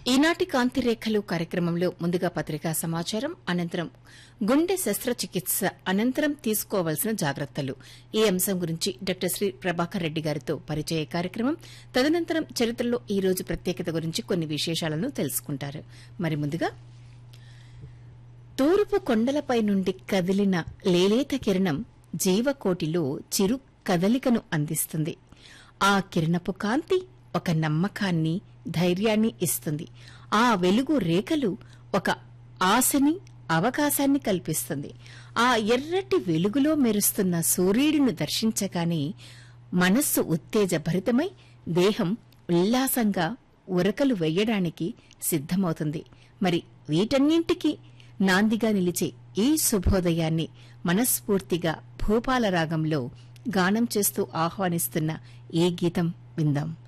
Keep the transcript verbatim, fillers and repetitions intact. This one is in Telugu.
ఈనాటి కాంతిరేఖలు కార్యక్రమంలో ముందుగా పత్రికా సమాచారం, అనంతరం గుండె శస్త్రచికిత్స అనంతరం తీసుకోవాల్సిన జాగ్రత్తలు ఈ అంశం గురించి డాక్టర్ శ్రీ ప్రభాకర్ రెడ్డి గారితో పరిచయ కార్యక్రమం, తదనంతరం చరిత్రలో ఈ రోజు ప్రత్యేకత గురించి కొన్ని విశేషాలను తెలుసుకుంటారు. మరి ముందుగా తూర్పు కొండలపై నుండి కదిలిన లేలేత కిరణం జీవకోటిలో చిరు కదలికను అందిస్తుంది. ఆ కిరణపు కాంతి ఒక నమ్మకాన్ని, ధైర్యాన్ని ఇస్తుంది. ఆ వెలుగు రేఖలు ఒక ఆశని, అవకాశాన్ని కల్పిస్తుంది. ఆ ఎర్రటి వెలుగులో మెరుస్తున్న సూర్యుడిని దర్శించగానే మనస్సు ఉత్తేజభరితమై దేహం ఉల్లాసంగా ఉరకలు వెయ్యడానికి సిద్దమవుతుంది. మరి వీటన్నింటికీ నాందిగా నిలిచే ఈ శుభోదయాన్ని మనస్ఫూర్తిగా భూపాల రాగంలో గానం చేస్తూ ఆహ్వానిస్తున్న ఈ గీతం విందాం.